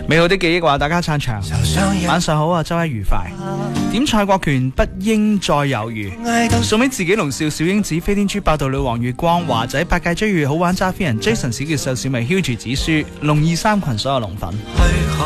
美好的記憶話大家撐場，晚上好啊，周一愉快。點蔡國權不應再猶豫，送俾自己龍少、小英子、飛天豬、爆道女王月光、華仔、八戒追月、好玩揸飛人、Jason 小傑秀、小明、Hugo 子書、龍二三群所有龍粉。